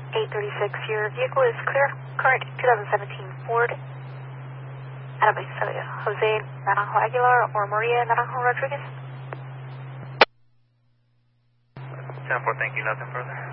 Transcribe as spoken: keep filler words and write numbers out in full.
eight thirty-six, your vehicle is clear. Current twenty seventeen Ford. Adam, Jose Naranjo Aguilar or Maria Naranjo Rodriguez? ten four, thank you. Nothing further.